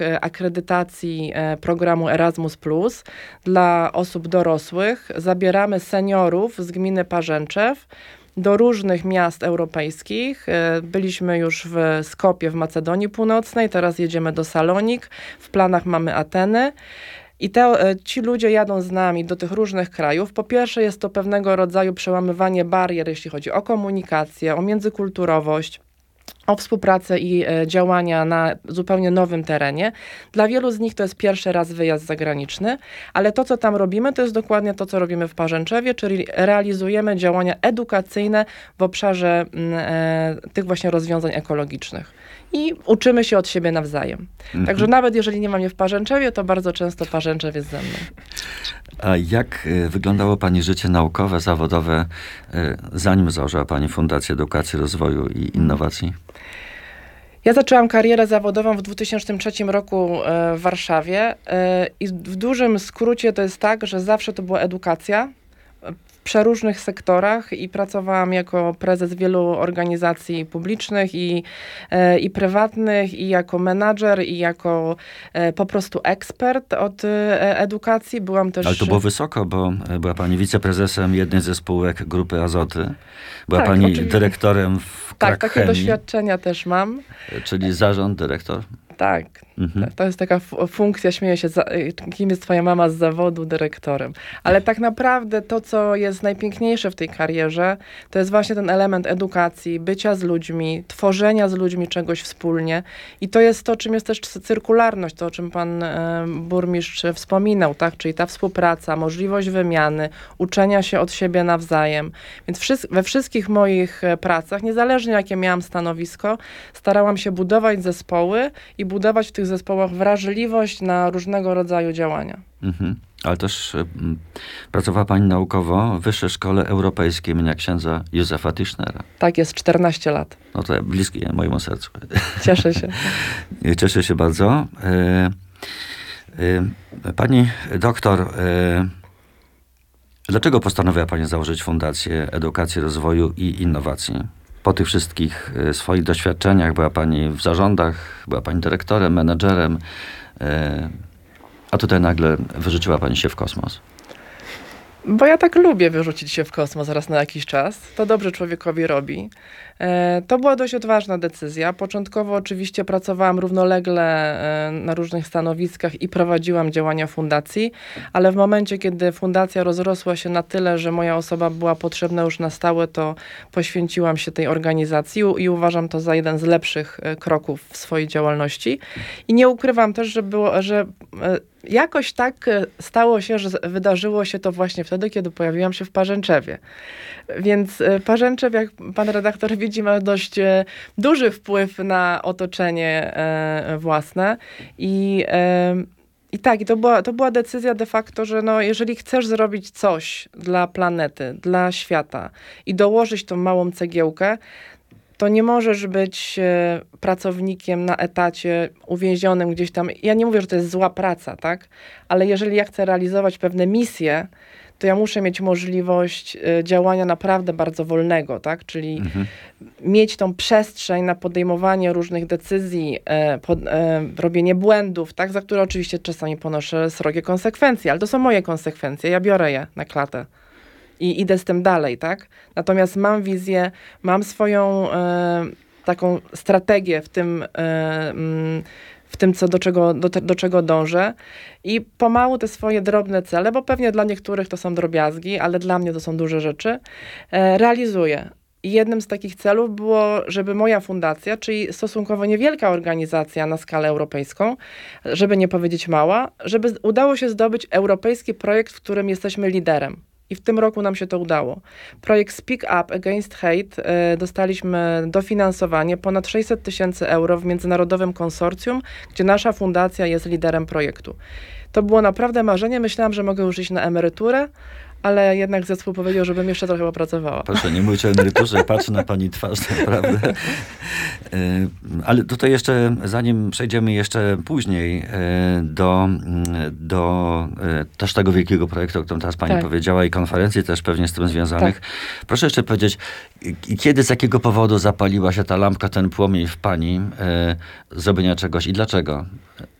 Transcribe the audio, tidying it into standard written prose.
akredytacji programu Erasmus+, dla osób dorosłych. Zabieramy seniorów z gminy Parzęczew do różnych miast europejskich. Byliśmy już w Skopie w Macedonii Północnej, teraz jedziemy do Salonik, w planach mamy Ateny. I ci ludzie jadą z nami do tych różnych krajów. Po pierwsze jest to pewnego rodzaju przełamywanie barier, jeśli chodzi o komunikację, o międzykulturowość, o współpracę i działania na zupełnie nowym terenie. Dla wielu z nich to jest pierwszy raz wyjazd zagraniczny, ale to, co tam robimy, to jest dokładnie to, co robimy w Parzęczewie, czyli realizujemy działania edukacyjne w obszarze tych właśnie rozwiązań ekologicznych. I uczymy się od siebie nawzajem. Także nawet jeżeli nie mam mnie w Parzęczewie, to bardzo często Parzęczew jest ze mną. A jak wyglądało pani życie naukowe, zawodowe, zanim założyła pani Fundację Edukacji, Rozwoju i Innowacji? Ja zaczęłam karierę zawodową w 2003 roku w Warszawie i w dużym skrócie to jest tak, że zawsze to była edukacja w przeróżnych sektorach i pracowałam jako prezes wielu organizacji publicznych i prywatnych, i jako menadżer, i jako po prostu ekspert od edukacji. Byłam też... Ale to było wysoko, bo była pani wiceprezesem jednej ze spółek Grupy Azoty. Była pani oczywiście dyrektorem w Tak, Krach takie Chemii, doświadczenia też mam. czyli zarząd, dyrektor. Tak. To jest taka funkcja, śmieję się, kim jest twoja mama z zawodu, dyrektorem. Ale tak naprawdę to, co jest najpiękniejsze w tej karierze, to jest właśnie ten element edukacji, bycia z ludźmi, tworzenia z ludźmi czegoś wspólnie. I to jest to, czym jest też cyrkularność, to o czym pan burmistrz wspominał, tak? Czyli ta współpraca, możliwość wymiany, uczenia się od siebie nawzajem. Więc we wszystkich moich pracach, niezależnie jakie miałam stanowisko, starałam się budować zespoły i budować w tych zespołach wrażliwość na różnego rodzaju działania. Ale też pracowała pani naukowo w Wyższej Szkole Europejskiej imienia księdza Józefa Tischnera. Tak jest, 14 lat. No to bliskie mojemu sercu. Cieszę się. Cieszę się bardzo. Pani doktor, dlaczego postanowiła pani założyć Fundację Edukacji, Rozwoju i Innowacji? Po tych wszystkich swoich doświadczeniach była pani w zarządach, była pani dyrektorem, menedżerem, a tutaj nagle wyrzuciła pani się w kosmos. Bo ja tak lubię wyrzucić się w kosmos raz na jakiś czas. To dobrze człowiekowi robi. To była dość odważna decyzja. Początkowo oczywiście pracowałam równolegle na różnych stanowiskach i prowadziłam działania fundacji, ale w momencie, kiedy fundacja rozrosła się na tyle, że moja osoba była potrzebna już na stałe, to poświęciłam się tej organizacji i uważam to za jeden z lepszych kroków w swojej działalności. I nie ukrywam też, że jakoś tak stało się, że wydarzyło się to właśnie wtedy, kiedy pojawiłam się w Parzęczewie. Więc Parzęczew, jak pan redaktor widzi, ma dość duży wpływ na otoczenie własne. I to była decyzja de facto, że jeżeli chcesz zrobić coś dla planety, dla świata i dołożyć tą małą cegiełkę, to nie możesz być pracownikiem na etacie, uwięzionym gdzieś tam. Ja nie mówię, że to jest zła praca, tak? Ale jeżeli ja chcę realizować pewne misje, to ja muszę mieć możliwość działania naprawdę bardzo wolnego, tak? Czyli mieć tą przestrzeń na podejmowanie różnych decyzji, robienie błędów, tak? Za które oczywiście czasami ponoszę srogie konsekwencje, ale to są moje konsekwencje, ja biorę je na klatę. I idę z tym dalej, tak? Natomiast mam wizję, mam swoją taką strategię w tym, do czego dążę i pomału te swoje drobne cele, bo pewnie dla niektórych to są drobiazgi, ale dla mnie to są duże rzeczy, realizuję. I jednym z takich celów było, żeby moja fundacja, czyli stosunkowo niewielka organizacja na skalę europejską, żeby nie powiedzieć mała, żeby udało się zdobyć europejski projekt, w którym jesteśmy liderem. I w tym roku nam się to udało. Projekt Speak Up Against Hate dostaliśmy dofinansowanie ponad 600 000 euro w międzynarodowym konsorcjum, gdzie nasza fundacja jest liderem projektu. To było naprawdę marzenie. Myślałam, że mogę już iść na emeryturę, ale jednak zespół powiedział, żebym jeszcze trochę popracowała. Proszę, nie mówić o emeryturze, patrzę na pani twarz, naprawdę. Ale tutaj jeszcze, zanim przejdziemy jeszcze później do też tego wielkiego projektu, o którym teraz pani powiedziała i konferencji też pewnie z tym związanych. Tak. Proszę jeszcze powiedzieć, kiedy, z jakiego powodu zapaliła się ta lampka, ten płomień w pani zrobienia czegoś i dlaczego?